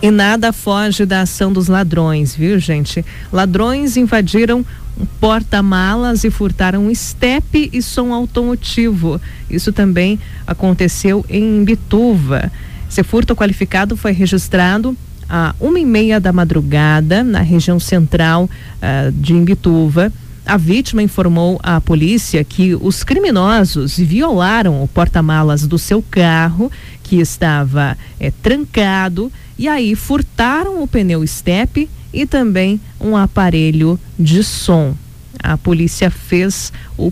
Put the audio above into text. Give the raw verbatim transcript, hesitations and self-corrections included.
E nada foge da ação dos ladrões, viu, gente? Ladrões invadiram um porta-malas e furtaram um estepe e som automotivo. Isso também aconteceu em Imbituva. Esse furto qualificado foi registrado à uma e meia da madrugada na região central uh, de Imbituva. A vítima informou à polícia que os criminosos violaram o porta-malas do seu carro, que estava é, trancado, e aí furtaram o pneu estepe e também um aparelho de som. A polícia fez o